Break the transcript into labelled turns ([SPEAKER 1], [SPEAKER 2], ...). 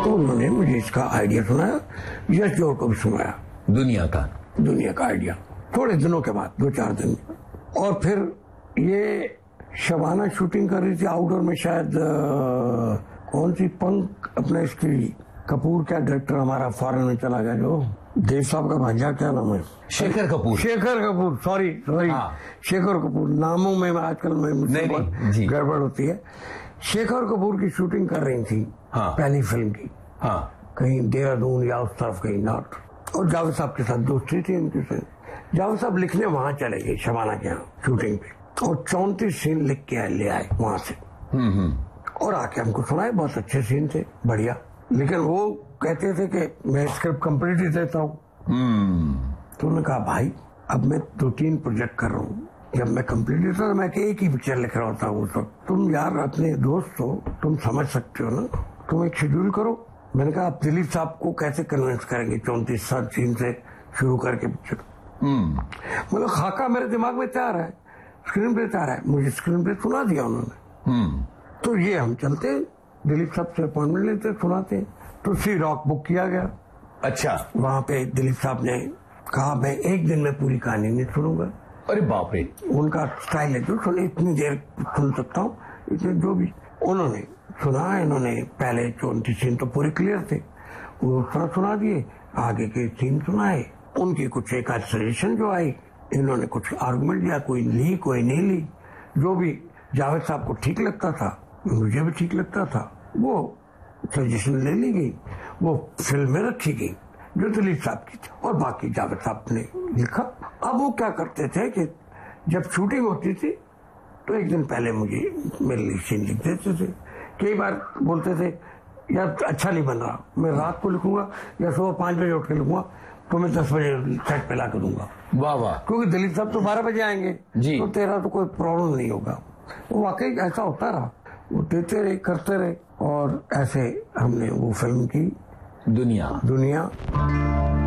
[SPEAKER 1] तो उन्होंने मुझे इसका आइडिया सुनाया, यश जोहर को भी सुनाया दुनिया का आइडिया, थोड़े दिनों के बाद, 2-4 दिन। और फिर ये शबाना शूटिंग कर रही थी आउटडोर में, शायद कौन सी पंख, अपना इसकी कपूर क्या डायरेक्टर हमारा फॉरेन में चला गया, जो देव साहब का भांजा, क्या नाम है,
[SPEAKER 2] शेखर कपूर,
[SPEAKER 1] सॉरी
[SPEAKER 2] हाँ।
[SPEAKER 1] शेखर कपूर, नामों में आजकल में गड़बड़ होती है। शेखर कपूर की शूटिंग कर रही थी, हाँ। पहली फिल्म की, हाँ। कहीं देहरादून या उस तरफ कहीं नॉर्थ। और जावेद साहब के साथ दोस्ती थी उनकी से। जावेद साहब लिखने वहां चले गए शबाना के यहाँ शूटिंग पे, और 34 सीन लिख के ले आए वहां से, और आके हमको सुनाए। बहुत अच्छे सीन थे, बढ़िया। लेकिन वो कहते थे कि मैं स्क्रिप्ट कंप्लीट ही देता हूँ। तो उन्होंने कहा भाई अब मैं 2-3 प्रोजेक्ट कर रहा हूँ, जब मैं कंप्लीट देता हूँ मैं एक ही पिक्चर लिख रहा होता हूँ। तो तुम यार अपने दोस्त हो, तुम समझ सकते हो ना, तुम एक शेड्यूल करो। मैंने कहा आप दिलीप साहब को कैसे कन्विंस करेंगे 34 सीन से शुरू करके पिक्चर। मतलब खाका मेरे दिमाग में तैयार है, स्क्रीन प्ले तैयार है, मुझे स्क्रीन प्ले सुना दिया उन्होंने। तो ये हम चलते, दिलीप साहब से अपॉइंटमेंट लेते, सुनाते। तो सी रॉक बुक किया गया।
[SPEAKER 2] अच्छा।
[SPEAKER 1] वहां पे दिलीप साहब ने कहा मैं एक दिन में पूरी कहानी नहीं सुनूंगा।
[SPEAKER 2] अरे बाप रे,
[SPEAKER 1] उनका स्टाइल है, जो सुने इतनी देर सुन सकता हूँ, इतने जो भी उन्होंने सुना। इन्होंने पहले 34 सीन तो पूरे क्लियर थे, वो थोड़ा सुना दिए, आगे के सीन सुनाए। उनकी कुछ एक आध सजेशन जो आई, इन्होंने कुछ आर्गुमेंट दिया, कोई ली कोई नहीं ली। जो भी जावेद साहब को ठीक लगता था, मुझे भी ठीक लगता था, वो सजेशन ले ली गई, वो फिल्म में रखी गई जो दिलीप साहब की थी, और बाकी जावेद साहब ने लिखा। अब वो क्या करते थे कि जब शूटिंग होती थी तो एक दिन पहले मुझे मेरे लिए सीन लिख देते थे। कई बार बोलते थे यार अच्छा नहीं बन रहा, मैं रात को लिखूंगा या सुबह 5 बजे उठ के लिखूंगा, तो मैं 10 बजे सेट पे ला के दूंगा।
[SPEAKER 2] वाह वाह,
[SPEAKER 1] क्योंकि दिलीप साहब तो 12 बजे आएंगे
[SPEAKER 2] जी,
[SPEAKER 1] तो तेरा तो कोई प्रॉब्लम नहीं होगा। वो वाकई ऐसा होता रहा, वो देते रहे, करते रहे, और ऐसे हमने वो फिल्म की दुनिया।